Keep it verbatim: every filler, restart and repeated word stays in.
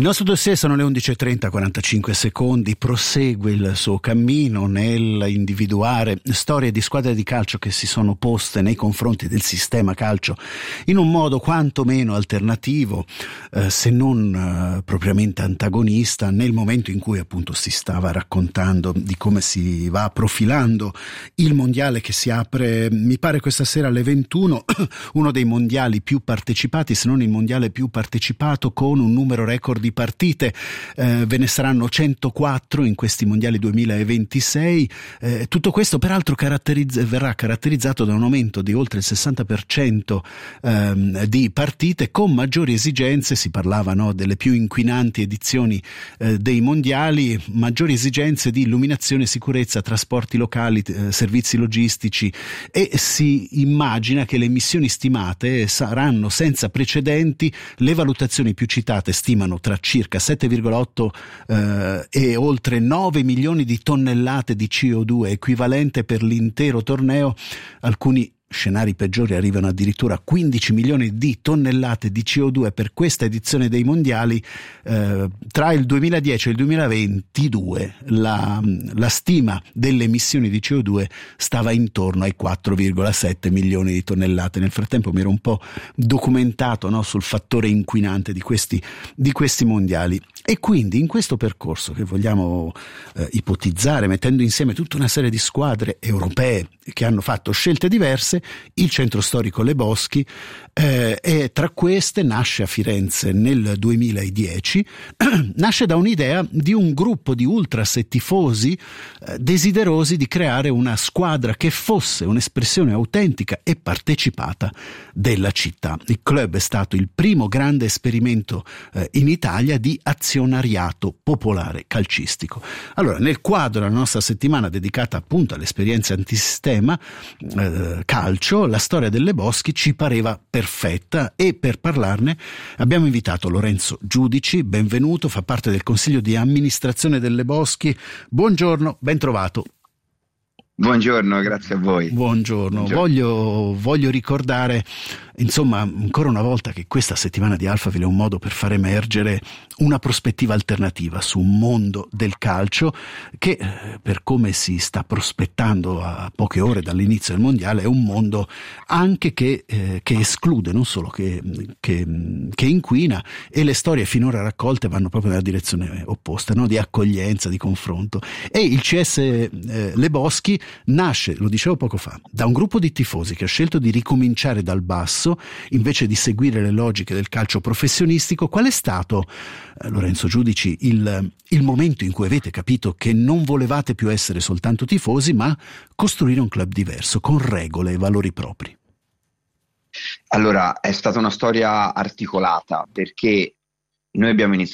Il nostro dossier sono le undici e trenta, quarantacinque secondi, prosegue il suo cammino nel individuare storie di squadre di calcio che si sono poste nei confronti del sistema calcio in un modo quantomeno alternativo, eh, se non eh, propriamente antagonista, nel momento in cui appunto si stava raccontando di come si va profilando il mondiale che si apre, mi pare questa sera alle ventuno, uno dei mondiali più partecipati, se non il mondiale più partecipato, con un numero record di partite, eh, ve ne saranno centoquattro in questi mondiali duemilaventisei. Eh, tutto questo peraltro caratterizza, verrà caratterizzato da un aumento di oltre il sessanta per cento ehm, di partite con maggiori esigenze. Si parlava, no, delle più inquinanti edizioni eh, dei mondiali, maggiori esigenze di illuminazione, sicurezza, trasporti locali, eh, servizi logistici, e si immagina che le emissioni stimate saranno senza precedenti. Le valutazioni più citate stimano tra circa sette virgola otto eh, e oltre nove milioni di tonnellate di C O due, equivalente per l'intero torneo. Alcuni scenari peggiori arrivano addirittura a quindici milioni di tonnellate di C O due per questa edizione dei mondiali. Eh, tra il duemiladieci e il duemilaventidue la, la stima delle emissioni di C O due stava intorno ai quattro virgola sette milioni di tonnellate. Nel frattempo mi ero un po' documentato, no, sul fattore inquinante di questi, di questi mondiali, e quindi in questo percorso che vogliamo eh, ipotizzare, mettendo insieme tutta una serie di squadre europee che hanno fatto scelte diverse, il centro storico Le Boschi eh, e tra queste nasce a Firenze nel duemiladieci nasce da un'idea di un gruppo di ultras e tifosi eh, desiderosi di creare una squadra che fosse un'espressione autentica e partecipata della città. Il club è stato il primo grande esperimento eh, in Italia di azionariato popolare calcistico. Allora, nel quadro della nostra settimana dedicata appunto all'esperienza antisistema eh, calcio, la storia delle Boschi ci pareva perfetta, e per parlarne abbiamo invitato Lorenzo Giudici. Benvenuto, fa parte del consiglio di amministrazione delle Boschi. Buongiorno, ben trovato. Buongiorno, grazie a voi. Buongiorno, Buongiorno. Voglio, voglio ricordare, insomma, ancora una volta, che questa settimana di Alphaville è un modo per far emergere una prospettiva alternativa su un mondo del calcio che, per come si sta prospettando a poche ore dall'inizio del mondiale, è un mondo anche che, eh, che esclude, non solo che, che, che inquina, e le storie finora raccolte vanno proprio nella direzione opposta, no? Di accoglienza, di confronto. E il C S eh, Le Boschi nasce, lo dicevo poco fa, da un gruppo di tifosi che ha scelto di ricominciare dal basso invece di seguire le logiche del calcio professionistico. Qual è stato, eh, Lorenzo Giudici, il, il momento in cui avete capito che non volevate più essere soltanto tifosi, ma costruire un club diverso, con regole e valori propri? Allora, è stata una storia articolata, perché noi abbiamo iniziato